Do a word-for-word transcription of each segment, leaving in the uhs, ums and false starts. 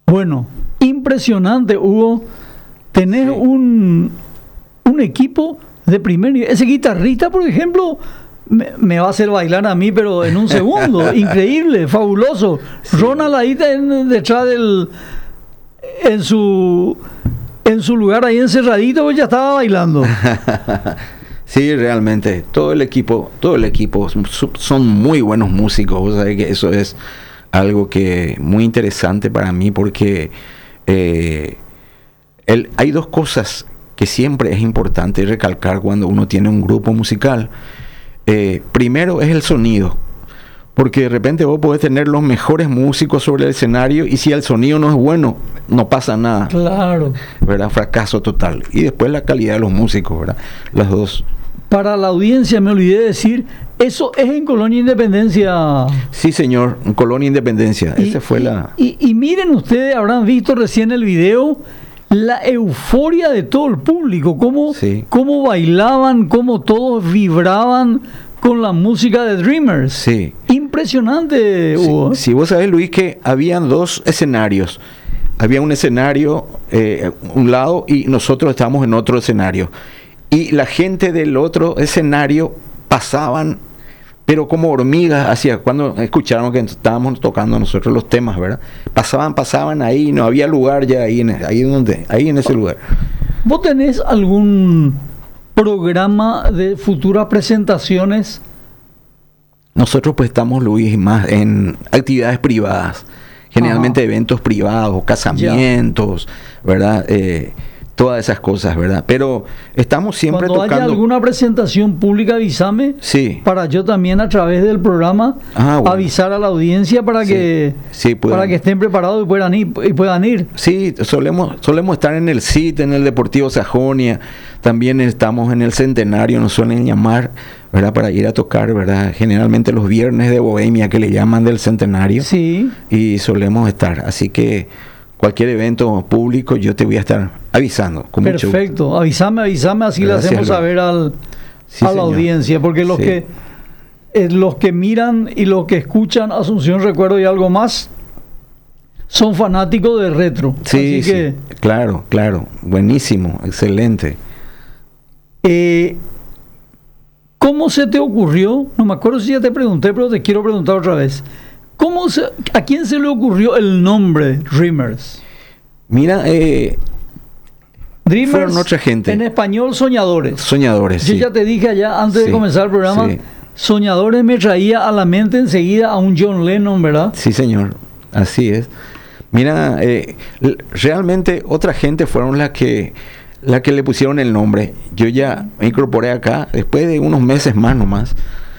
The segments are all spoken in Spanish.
Bueno, impresionante, Hugo. Tenés Sí. un, un equipo de primer nivel. Ese guitarrista, por ejemplo, me, me va a hacer bailar a mí, pero en un segundo. Increíble, fabuloso. Sí. Ronald ahí en- detrás del... En su, en su lugar ahí encerradito, pues ya estaba bailando. Sí, realmente, todo el equipo, todo el equipo son, son muy buenos músicos. Vos sabés que eso es algo que muy interesante para mí porque eh, el, hay dos cosas que siempre es importante recalcar cuando uno tiene un grupo musical. Eh, primero es el sonido, porque de repente vos podés tener los mejores músicos sobre el escenario y si el sonido no es bueno, no pasa nada, Claro. ¿verdad? Fracaso total. Y después la calidad de los músicos, ¿verdad? Las dos. Para la audiencia, me olvidé de decir, eso es en Colonia Independencia. Sí, señor, en Colonia Independencia. Y, Esa fue y- la... y, y miren ustedes, habrán visto recién el video, la euforia de todo el público, cómo, Sí. cómo bailaban, cómo todos vibraban con la música de Dreamers. Sí. Impresionante, Sí, Hugo. sí, vos sabés, Luis, que habían dos escenarios. Había un escenario, eh, un lado, y nosotros estábamos en otro escenario. Y la gente del otro escenario pasaban, pero como hormigas, hacia cuando escucharon que estábamos tocando nosotros los temas, ¿verdad? Pasaban, pasaban ahí, no había lugar ya ahí, en, ahí donde, ahí en ese lugar. ¿Vos tenés algún programa de futuras presentaciones? Nosotros pues estamos, Luis, más en actividades privadas, generalmente Ajá. eventos privados, casamientos, ¿verdad? Eh, todas esas cosas, ¿verdad? Pero estamos siempre Cuando haya tocando... alguna presentación pública, avísame. Sí. Para yo también a través del programa Ah, bueno. avisar a la audiencia para Sí, que sí, puedan. para que estén preparados y puedan ir y puedan ir. Sí, solemos, solemos estar en el C I T, en el Deportivo Sajonia, también estamos en el Centenario, nos suelen llamar, ¿verdad? Para ir a tocar, ¿verdad? Generalmente los viernes de Bohemia, que le llaman del Centenario, Sí. y solemos estar, así que cualquier evento público yo te voy a estar avisando, con mucho gusto. Perfecto. Avísame, avísame, así le Gracias, hacemos Luis. saber al, Sí, a la señor. audiencia, porque los Sí. que eh, los que miran y los que escuchan Asunción Recuerdo y algo más son fanáticos de retro. Sí, Así sí, que claro, claro, buenísimo, excelente. Eh, ¿cómo se te ocurrió? No me acuerdo si ya te pregunté, pero te quiero preguntar otra vez. ¿Cómo se, ¿A quién se le ocurrió el nombre Dreamers? Mira, eh, Dreamers, fueron otra gente. en español, soñadores. soñadores, Yo sí. ya te dije allá antes Sí, de comenzar el programa, sí. soñadores me traía a la mente enseguida a un John Lennon, ¿verdad? Sí, señor, así es. Mira, eh, l- realmente otra gente fueron las que la que le pusieron el nombre. Yo ya me incorporé acá después de unos meses más nomás.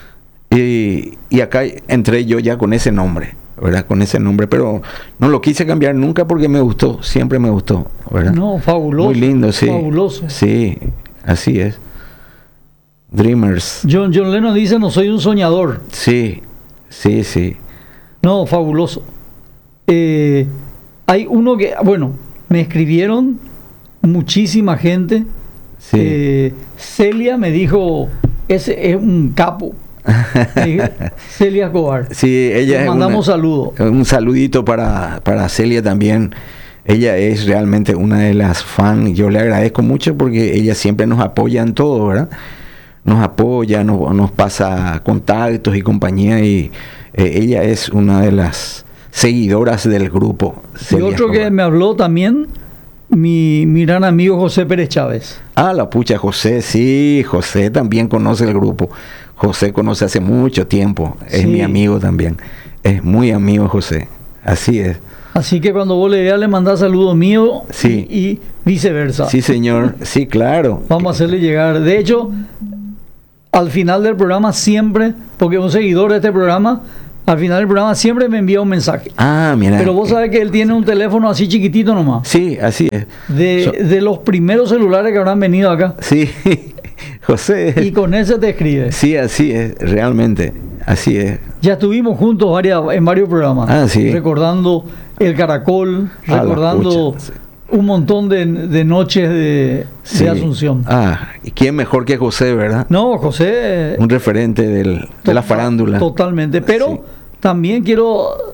Y, y acá entré yo ya con ese nombre, ¿verdad? Con ese nombre, pero no lo quise cambiar nunca porque me gustó, siempre me gustó, ¿verdad? No, fabuloso. Muy lindo, sí. Fabuloso. Sí, así es. Dreamers. John, John Lennon dice, no soy un soñador. Sí, sí, sí. No, fabuloso. Eh, hay uno que, bueno, me escribieron muchísima gente. Sí. Eh, Celia me dijo, ese es un capo. Me dijo, Celia Escobar. Sí, ella Le es mandamos una- saludo. Un saludito para, para Celia también. Ella es realmente una de las fans. Yo le agradezco mucho porque ella siempre nos apoya en todo, ¿verdad? Nos apoya, nos, nos pasa contactos y compañía. Y eh, ella es una de las seguidoras del grupo. Y Celia otro que Escobar. me habló también, mi, mi gran amigo José Pérez Chávez. Ah, la pucha, José, sí, José también conoce el grupo. José conoce hace mucho tiempo. Es Sí. mi amigo también. Es muy amigo José. Así es. Así que cuando vos le veas, le mandás saludos míos Sí. y, y viceversa. Sí, señor. Sí, claro. Vamos a hacerle llegar. De hecho, al final del programa siempre, porque es un seguidor de este programa, al final del programa siempre me envía un mensaje. Ah, mira. Pero vos sabés que él tiene un teléfono así chiquitito nomás. Sí, así es. De, So- de los primeros celulares que habrán venido acá. Sí, José. Y con ese te escribe. Sí, así es, realmente. Así es. Ya estuvimos juntos varias, en varios programas. Ah, sí. Recordando el Caracol, Ah, la recordando pucha, sí. un montón de, de noches de, Sí. de Asunción. Ah, ¿y quién mejor que José, verdad? No, José. Un referente del, de la Total- farándula. Totalmente. Pero Sí. también quiero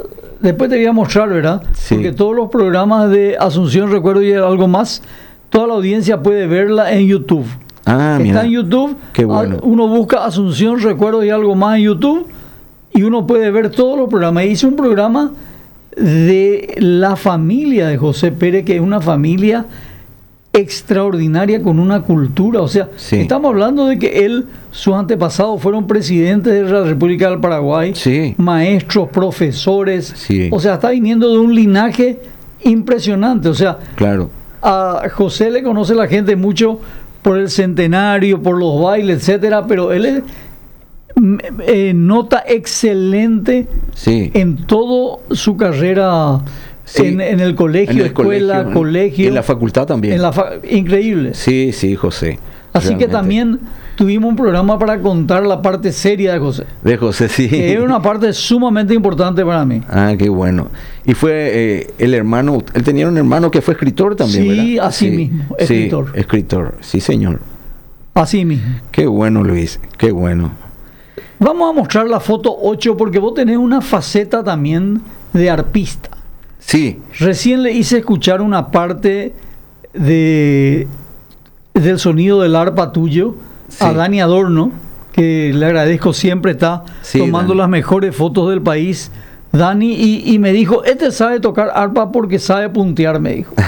después te voy a mostrar, ¿verdad? Sí. Porque todos los programas de Asunción, recuerdo y algo más, toda la audiencia puede verla en YouTube. Ah, Está mira. en YouTube. Qué bueno. Uno busca Asunción, recuerdo y algo más en YouTube y uno puede ver todos los programas. Hice un programa de la familia de José Pérez, que es una familia extraordinaria con una cultura. O sea, Sí. estamos hablando de que él, sus antepasados fueron presidentes de la República del Paraguay, Sí. maestros, profesores. Sí. O sea, está viniendo de un linaje impresionante. O sea, Claro. a José le conoce la gente mucho por el centenario, por los bailes, etcétera, pero él es mm, eh, nota excelente Sí. en toda su carrera, Sí. en, en el colegio, En el escuela, colegio, colegio, y en la facultad también. en la fa- increíble. Sí, sí, José. Así que realmente. también tuvimos un programa para contar la parte seria de José, De José, sí. que es una parte sumamente importante para mí. Ah, qué bueno. Y fue eh, el hermano, él tenía un hermano que fue escritor también, Sí, ¿verdad? así mismo, escritor. Sí, escritor, sí, señor. Así mismo. Qué bueno, Luis, qué bueno. Vamos a mostrar la foto ocho porque vos tenés una faceta también de arpista. Sí, Recién le hice escuchar una parte de del sonido del arpa tuyo Sí. a Dani Adorno, que le agradezco, siempre está Sí, tomando Dani. las mejores fotos del país. Dani, y, y me dijo, este sabe tocar arpa porque sabe puntear, me dijo.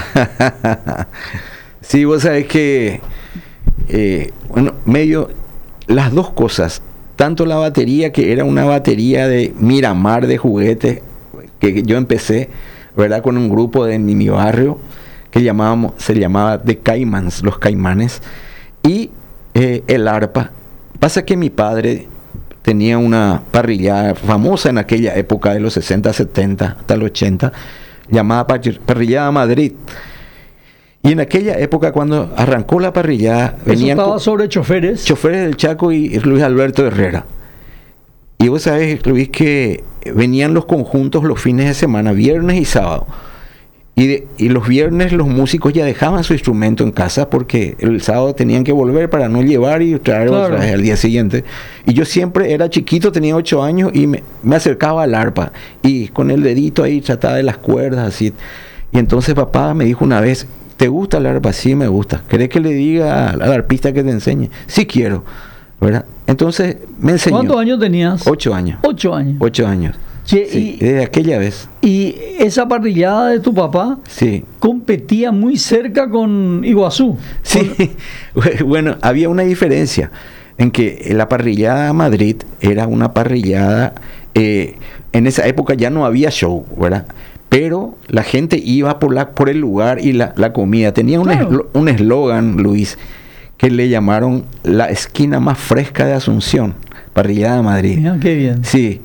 sí, vos sabés que, eh, bueno, medio, las dos cosas, tanto la batería, que era una batería de Miramar de juguetes, que yo empecé, ¿verdad? Con un grupo de mi, mi barrio, que llamábamos, se llamaba The Caimans, los Caimanes, y eh, el arpa. Pasa que mi padre tenía una parrillada famosa en aquella época de los sesenta, setenta, hasta los ochenta, llamada Parri- Parrillada Madrid. Y en aquella época, cuando arrancó la parrillada, Eso venían estaba co- sobre choferes. choferes del Chaco y Luis Alberto Herrera. Y vos sabés, Luis, que venían los conjuntos los fines de semana, viernes y sábado. Y, de- y los viernes los músicos ya dejaban su instrumento en casa porque el sábado tenían que volver para no llevar y traer Claro. otra vez al día siguiente. Y yo siempre era chiquito, tenía ocho años y me, me acercaba al arpa. Y con el dedito ahí trataba de las cuerdas así. Y entonces papá me dijo una vez, ¿te gusta el arpa? Sí, me gusta. ¿Querés que le diga al, al arpista que te enseñe? Sí quiero, ¿verdad? Entonces me enseñó. ¿Cuántos años tenías? Ocho años. Ocho años. Ocho años. Che, Sí, y, desde aquella vez. y esa parrillada de tu papá Sí. competía muy cerca con Iguazú. Sí, bueno, había una diferencia en que la parrillada Madrid era una parrillada, eh, en esa época ya no había show, ¿verdad? Pero la gente iba por, la, por el lugar y la, la comida. Tenía un Claro. eslo- un eslogan, Luis, que le llamaron la esquina más fresca de Asunción, parrillada Madrid. Mira, qué bien. Sí,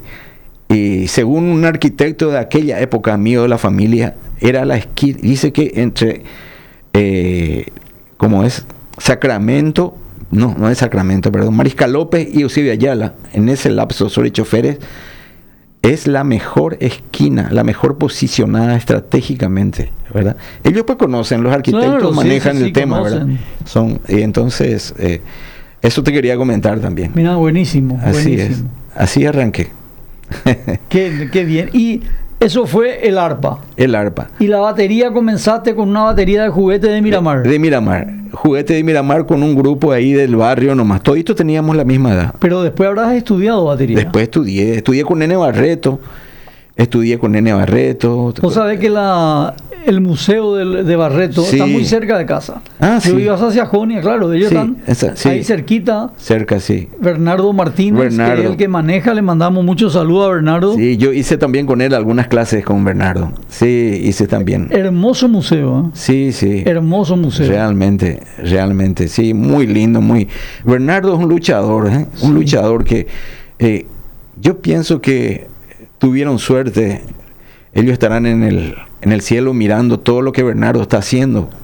y según un arquitecto de aquella época, amigo de la familia, era la esquina, dice que entre, eh, ¿cómo es? Sacramento, no, no es Sacramento, perdón, Mariscal López y Eusebio Ayala, en ese lapso sobre choferes, es la mejor esquina, la mejor posicionada estratégicamente, ¿verdad? Ellos pues conocen, los arquitectos Claro, sí, manejan sí, sí, el tema, conocen. ¿verdad? Son, y entonces, eh, eso te quería comentar también. Mira, buenísimo, Así es, buenísimo. así arranqué. Qué, qué bien. Y eso fue el arpa. El arpa. Y la batería comenzaste con una batería de juguete de Miramar. De, de Miramar. Juguete de Miramar con un grupo ahí del barrio nomás. Toditos teníamos la misma edad. Pero después habrás estudiado batería. Después estudié. Estudié con Nene Barreto. Estudié con Nene Barreto. Vos sabés que la, el museo del- de Barreto Sí. está muy cerca de casa. Ah, Yo sí. ibas hacia Jonia, claro, ellos Sí, están esa- sí. ahí cerquita. Cerca, sí. Bernardo Martínez, Bernardo. que es el que maneja, le mandamos muchos saludos a Bernardo. Sí, yo hice también con él algunas clases con Bernardo. Sí, hice también. Hermoso museo, ¿eh? Sí, sí. Hermoso museo. Realmente, realmente, sí, muy lindo, muy... Bernardo es un luchador, ¿eh? Un Sí. luchador que eh, yo pienso que tuvieron suerte. Ellos estarán en el, en el cielo mirando todo lo que Bernardo está haciendo,